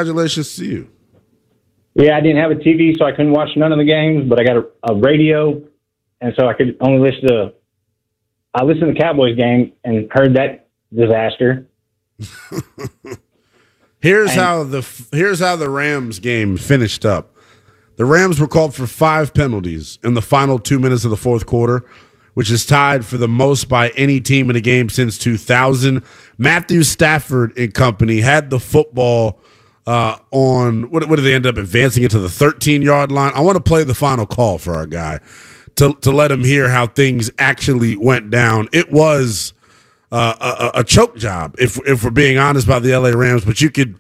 congratulations to you. Yeah, I didn't have a TV, so I couldn't watch none of the games, but I got a radio, and so I could only listen to. I listened to the Cowboys game and heard that disaster. Here's how the Rams game finished up. The Rams were called for 5 penalties in the final 2 minutes of the fourth quarter, which is tied for the most by any team in a game since 2000. Matthew Stafford and company had the football on, what did they end up advancing it to the 13-yard line? I want to play the final call for our guy to let him hear how things actually went down. It was a choke job, if we're being honest, by the LA Rams, but you could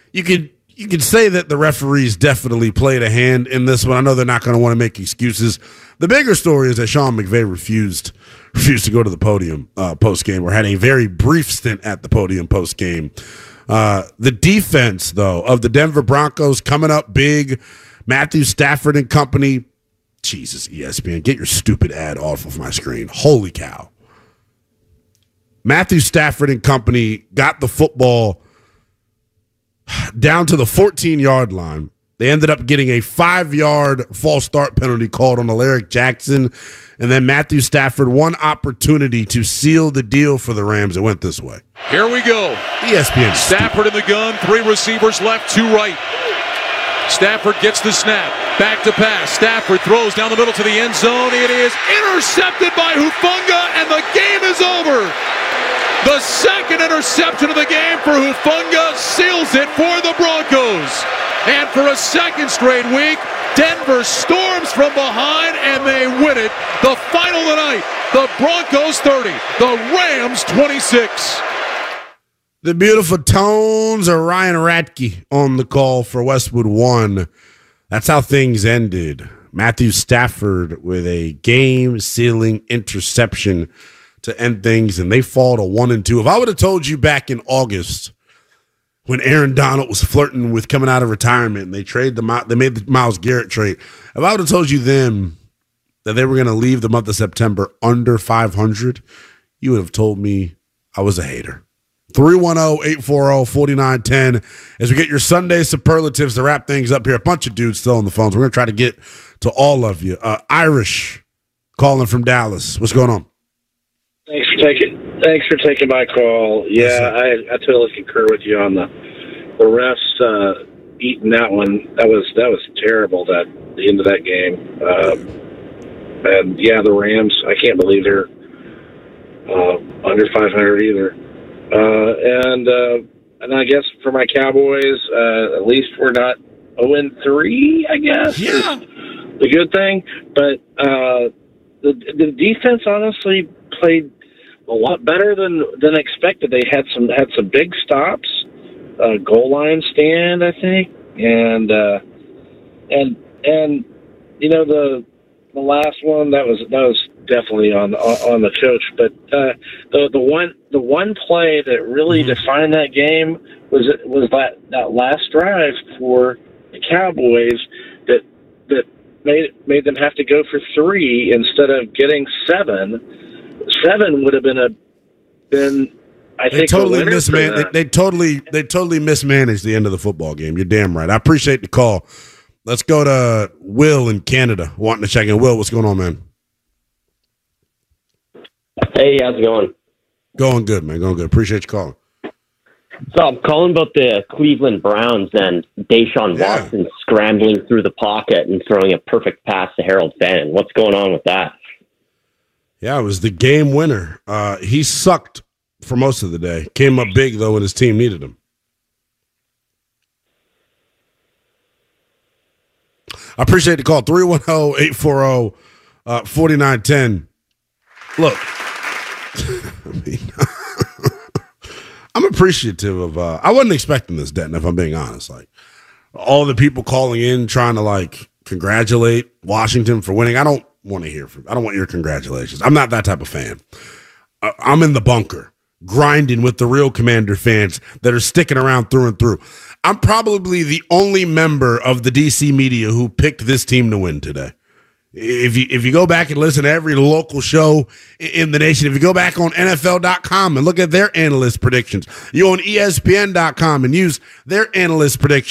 say that the referees definitely played a hand in this one. I know they're not going to want to make excuses. The bigger story is that Sean McVay refused to go to the podium post-game, or had a very brief stint at the podium post-game. The defense, though, of the Denver Broncos coming up big. Matthew Stafford and company. Jesus, ESPN, get your stupid ad off of my screen. Holy cow. Matthew Stafford and company got the football down to the 14-yard line. They ended up getting a 5-yard false start penalty called on Alaric Jackson. And then Matthew Stafford, one opportunity to seal the deal for the Rams. It went this way. Here we go. ESPN. Stafford in the gun. 3 receivers left, 2 right. Stafford gets the snap. Back to pass. Stafford throws down the middle to the end zone. It is intercepted by Hufanga, and the game is over. The second interception of the game for Hufanga seals it for the Broncos. And for a second straight week, Denver storms from behind, and they win it. The final of the night, the Broncos 30, the Rams 26. The beautiful tones of Ryan Radke on the call for Westwood One. That's how things ended. Matthew Stafford with a game-sealing interception to end things, and they fall to 1-2. If I would have told you back in August when Aaron Donald was flirting with coming out of retirement and they made the Myles Garrett trade, if I would have told you then that they were going to leave the month of September under 500, you would have told me I was a hater. 310-840-4910 as we get your Sunday superlatives to wrap things up here. A bunch of dudes still on the phones. We're going to try to get to all of you. Irish calling from Dallas. What's going on? Thanks for taking my call. Yeah, I totally concur with you on the refs eating that one. That was terrible, the end of that game. And yeah, the Rams, I can't believe they're under 500 either. And I guess for my Cowboys, at least we're not 0-3, I guess. Yeah. Is the good thing. But the defense honestly played a lot better than expected. They had some big stops, goal line stand, I think, and you know the last one that was definitely on the coach. But the one play that really defined that game was that last drive for the Cowboys that made them have to go for 3 instead of getting 7. 7 would have been I think totally they totally mismanaged the end of the football game. You're damn right. I appreciate the call. Let's go to Will in Canada wanting to check in. Will, what's going on, man? Hey, how's it going? Going good, man. Going good. Appreciate you calling. So I'm calling about the Cleveland Browns and Deshaun Watson scrambling through the pocket and throwing a perfect pass to Harold Fannin. What's going on with that? Yeah, it was the game winner. He sucked for most of the day. Came up big, though, when his team needed him. I appreciate the call. 310-840-4910. Look, I'm appreciative of I wasn't expecting this, Denton, if I'm being honest. Like, all the people calling in trying to, like, congratulate Washington for winning. I don't want your congratulations. I'm not that type of fan. I'm in the bunker, grinding with the real Commander fans that are sticking around through and through. I'm probably the only member of the DC media who picked this team to win today. If you go back and listen to every local show in the nation, if you go back on NFL.com and look at their analyst predictions, you on ESPN.com and use their analyst predictions,